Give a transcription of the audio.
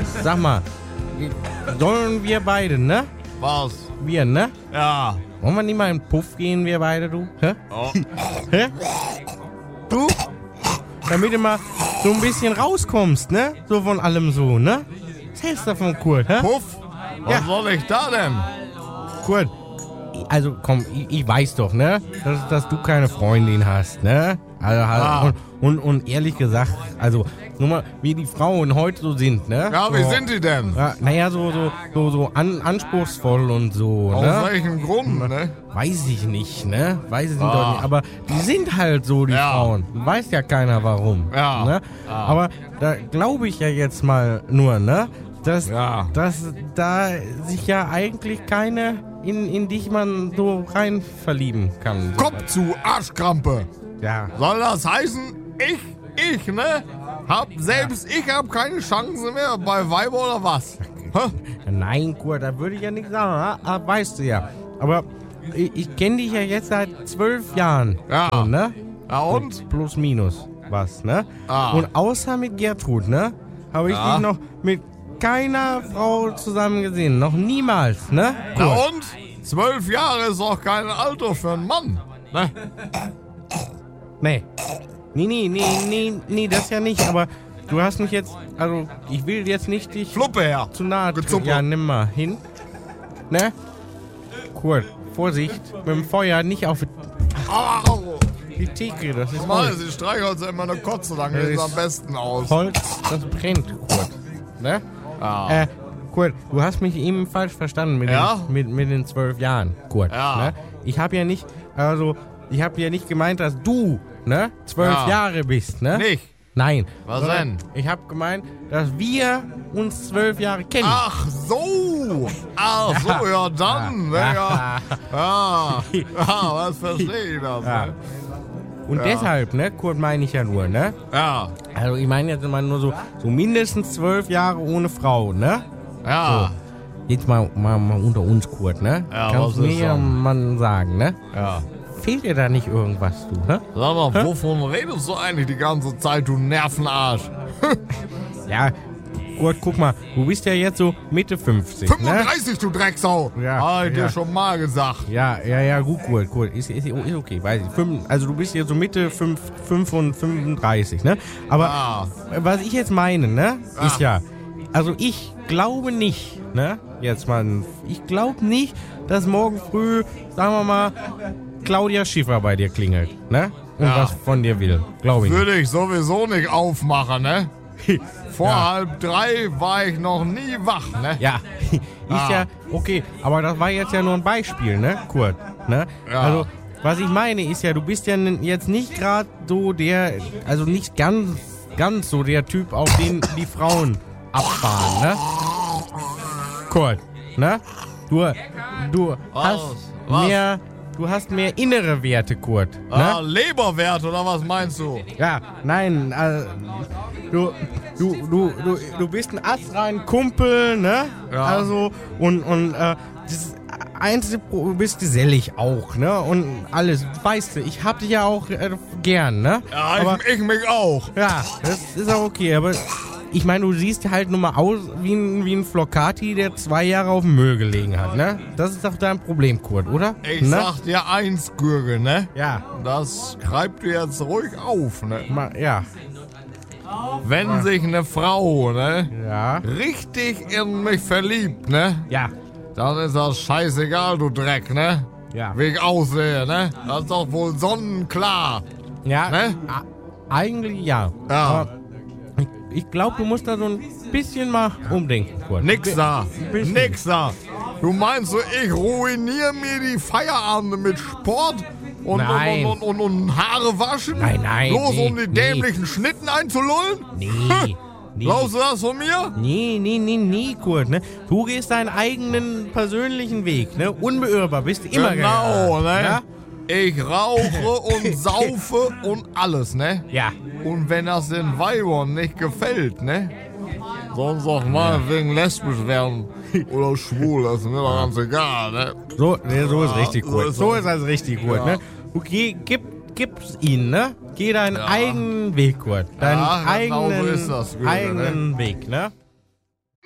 Sag mal, sollen wir beide, ne? Was? Wir, ne? Ja. Wollen wir nicht mal in den Puff gehen, wir beide, du? Hä? Oh. Hä? Du? Damit du mal so ein bisschen rauskommst, ne? So von allem so, ne? Was hältst du davon, Kurt, hä? Puff? Was Ja. soll ich da denn? Kurt, also komm, ich weiß doch, ne? Dass du keine Freundin hast, ne? Also, und ehrlich gesagt, also, nur mal, wie die Frauen heute so sind, ne? Ja, wie so, sind die denn? Ja, naja, so anspruchsvoll und so, Aus ne? welchem Grund, ne? Weiß ich nicht, ne? Weiß ich doch nicht. Aber die sind halt so, die Ja. Frauen. Weiß ja keiner warum. Ja. Ne? Ja. Aber da glaube ich ja jetzt mal nur, ne? Dass da sich ja eigentlich keine in dich man so rein verlieben kann. Kopf zu, Arschkrampe. Ja. Soll das heißen, ich, ne? Ich hab keine Chance mehr bei Weiber oder was? Hä? Nein, Kurt, da würde ich ja nichts sagen. Weißt du ja. Aber ich kenne dich ja jetzt seit 12 Jahren. Ja. So, ne? Ja und? Plus, minus was, ne? Ah. Und außer mit Gertrud, ne? Habe ich Ja. dich noch mit keiner Frau zusammen gesehen. Noch niemals, ne? Na Kurt. und? 12 Jahre ist auch kein Alter für einen Mann. Ne? Nee, das ja nicht. Aber du hast mich jetzt, also ich will jetzt nicht dich Fluppe her. zu nahe treten. Gezuppe. Ja, nimm mal hin. Ne? Kurt, Vorsicht, mit dem Feuer nicht auf Au. die Theke, das ist Mal, Holz. sie streichelt immer eine Kotze, dann Das geht es ist am besten aus. Holz, das brennt, Kurt. Ne? Ja. Kurt, du hast mich eben falsch verstanden mit, Ja? mit den 12 Jahren, Kurt. Ja. Ne? Ich habe ja nicht gemeint, dass du, ne, 12 Ja. Jahre bist, ne? Nicht. Nein. Was sondern denn? Ich habe gemeint, dass wir uns 12 Jahre kennen. Ach so, ja dann, ne, ja. Was verstehe ich das, Ja. ne? Und deshalb, ne, Kurt, meine ich ja nur, ne? Ja, Also ich meine jetzt immer nur so mindestens 12 Jahre ohne Frau, ne? ja, Jetzt mal unter uns, Kurt, ne? Ja, Kannst was du mir ist ja schon? mal sagen, ne? ja. Fehlt dir da nicht irgendwas, du, ne? Sag mal, wovon redest du eigentlich die ganze Zeit, du Nervenarsch? Ja, Kurt, guck mal, du bist ja jetzt so Mitte 50, ne? 35, du Drecksau! Ja, Hab ich ja. dir schon mal gesagt. Ja, gut, Kurt, ist okay, weiß ich. Also du bist jetzt so Mitte 35, ne? Aber was ich jetzt meine, ne, ist ja, also ich glaube nicht, ne, jetzt mal, ich glaube nicht, dass morgen früh, sagen wir mal, Claudia Schiffer bei dir klingelt, ne? Und Ja. was von dir will, glaube ich nicht. Würde ich sowieso nicht aufmachen, ne? Vor Ja. 2:30 war ich noch nie wach, ne? Ja, ist ja okay, aber das war jetzt ja nur ein Beispiel, ne, Kurt, ne? Ja. Also, was ich meine ist ja, du bist ja jetzt nicht gerade so also nicht ganz so der Typ, auf den die Frauen abfahren, ne? Kurt, ne? Du hast mehr innere Werte, Kurt, ne? Leberwert oder was meinst du? Ja, nein, du bist ein astrein Kumpel, ne? Ja. Also, und das einzige, du bist gesellig auch, ne? Und alles, weißt du, ich hab dich ja auch gern, ne? Ja, aber, ich mich auch. ja, das ist auch okay, aber ich meine, du siehst halt nur mal aus wie ein Flocati, der 2 Jahre auf dem Müll gelegen hat, ne? Das ist doch dein Problem, Kurt, oder? Ich ne? sag dir eins, Gürgel, ne? Ja, Das schreib dir jetzt ruhig auf, ne? ja, Wenn sich eine Frau, ne, ja, richtig in mich verliebt, ne, ja, dann ist das scheißegal, du Dreck, ne? ja. Wie ich aussehe, ne? Das ist doch wohl sonnenklar. Ja, Ne? eigentlich ja. Ja. Aber ich glaube, du musst da so ein bisschen mal umdenken, Kurt. Nix da. bisschen. Nix da. Du meinst so, ich ruiniere mir die Feierabende mit Sport und Nein. und Haare waschen? Nein, Bloß nee, um die nee. dämlichen Schnitten einzulullen? Nee. Glaubst du das von mir? Nee, Kurt, ne? Du gehst deinen eigenen persönlichen Weg, ne? Unbeirrbar, bist du immer Genau, ne? Ja? Ich rauche und saufe und alles, ne? Ja. Und wenn das den Weibern nicht gefällt, ne? Sonst auch mal wegen lesbisch werden oder schwul, das ist mir doch ganz egal, ne? So ist richtig, so Kurt. ist So es. ist das richtig, Kurt, Ja. ne? Okay, gib's ihnen, ne? Geh deinen eigenen Weg, Kurt. Deinen Ja, genau so eigenen, ist das, Güte, ne? eigenen Weg, ne?